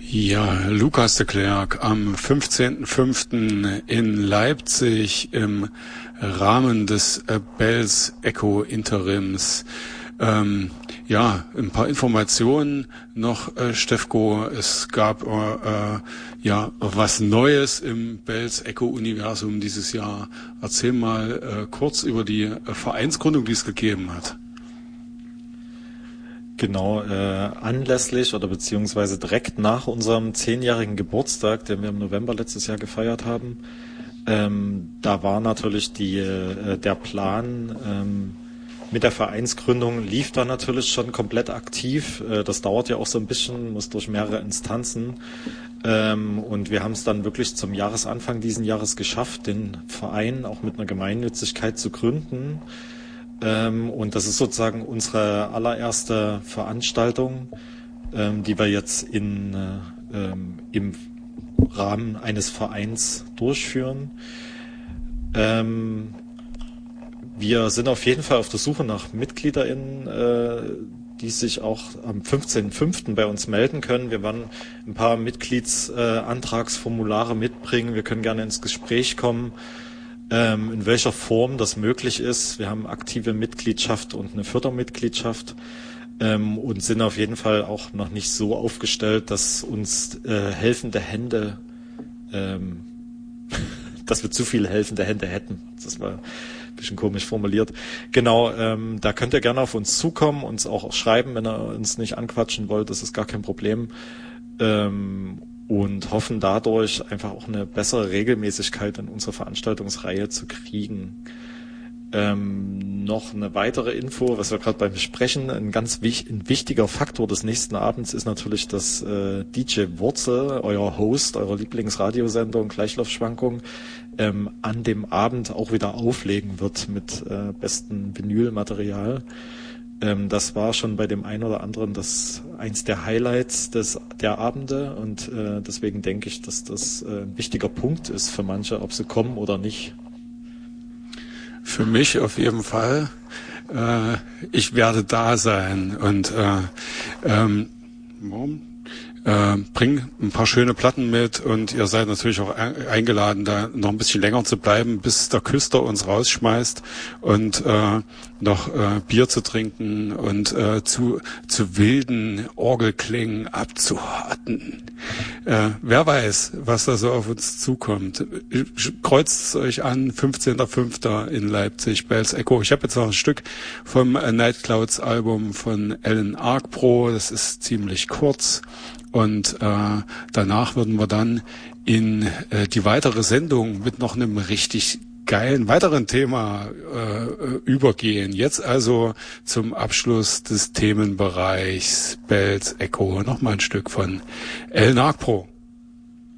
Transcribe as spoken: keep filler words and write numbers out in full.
Ja, Lukas de Klerk am fünfzehnten fünften in Leipzig im Rahmen des äh, Bells Echo Interims. Ähm, ja, ein paar Informationen noch, äh, Stefko. Es gab äh, äh, ja was Neues im Bells Echo Universum dieses Jahr. Erzähl mal äh, kurz über die äh, Vereinsgründung, die es gegeben hat. Genau, äh, anlässlich oder beziehungsweise direkt nach unserem zehnjährigen Geburtstag, den wir im November letztes Jahr gefeiert haben, ähm, da war natürlich die, äh, der Plan ähm, mit der Vereinsgründung lief da natürlich schon komplett aktiv. Äh, das dauert ja auch so ein bisschen, muss durch mehrere Instanzen. Ähm, und wir haben es dann wirklich zum Jahresanfang diesen Jahres geschafft, den Verein auch mit einer Gemeinnützigkeit zu gründen. Ähm, und das ist sozusagen unsere allererste Veranstaltung, ähm, die wir jetzt in, äh, ähm, im Rahmen eines Vereins durchführen. Ähm, wir sind auf jeden Fall auf der Suche nach MitgliederInnen, äh, die sich auch am fünfzehnten fünften bei uns melden können. Wir werden ein paar Mitgliedsantragsformulare mitbringen. Wir können gerne ins Gespräch kommen, Ähm, in welcher Form das möglich ist. Wir haben aktive Mitgliedschaft und eine Fördermitgliedschaft ähm, und sind auf jeden Fall auch noch nicht so aufgestellt, dass uns äh, helfende Hände, ähm, dass wir zu viele helfende Hände hätten. Das war ein bisschen komisch formuliert. Genau, ähm, da könnt ihr gerne auf uns zukommen, uns auch schreiben, wenn ihr uns nicht anquatschen wollt. Das ist gar kein Problem. Ähm, und hoffen dadurch einfach auch eine bessere Regelmäßigkeit in unserer Veranstaltungsreihe zu kriegen. Ähm, noch eine weitere Info, was wir gerade beim Besprechen, ein ganz wich- ein wichtiger Faktor des nächsten Abends ist natürlich, dass äh, D J Wurzel, euer Host, eurer Lieblingsradiosendung Gleichlaufschwankung, ähm, an dem Abend auch wieder auflegen wird mit äh, bestem Vinylmaterial. Das war schon bei dem einen oder anderen das eins der Highlights des der Abende und äh, deswegen denke ich, dass das äh, ein wichtiger Punkt ist für manche, ob sie kommen oder nicht. Für mich auf jeden Fall. Äh, ich werde da sein und äh, ähm, äh, bring ein paar schöne Platten mit und ihr seid natürlich auch eingeladen, da noch ein bisschen länger zu bleiben, bis der Küster uns rausschmeißt und äh, noch äh, Bier zu trinken und äh, zu zu wilden Orgelklängen abzuharten. Äh, wer weiß, was da so auf uns zukommt. Kreuzt es euch an, fünfzehnten fünften in Leipzig, Bells Echo. Ich habe jetzt noch ein Stück vom äh, Night Clouds Album von Alan Arcpro, das ist ziemlich kurz. Und äh, danach würden wir dann in äh, die weitere Sendung mit noch einem richtig geilen weiteren Thema äh, übergehen. Jetzt also zum Abschluss des Themenbereichs Bells Echo noch mal ein Stück von Alan Arcpro.